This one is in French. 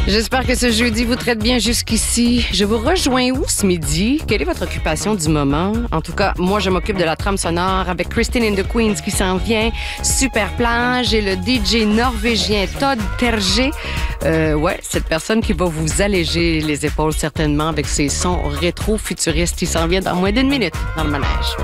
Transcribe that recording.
J'espère que ce jeudi vous traite bien jusqu'ici. Je vous rejoins où ce midi? Quelle est votre occupation du moment? En tout cas, moi, je m'occupe de la trame sonore avec Christine and the Queens qui s'en vient. Super plage et le DJ norvégien Todd Terje. Cette personne qui va vous alléger les épaules certainement avec ses sons rétro-futuristes. Il s'en vient dans moins d'une minute dans le manège.